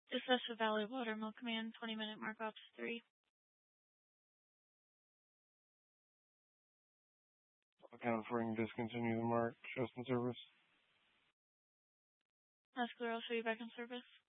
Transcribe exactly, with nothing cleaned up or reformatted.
Discuss with Valley Water Mill Command, twenty minute mark ops three. Account for discontinue the mark, just in service. That's clear, I'll show you back in service.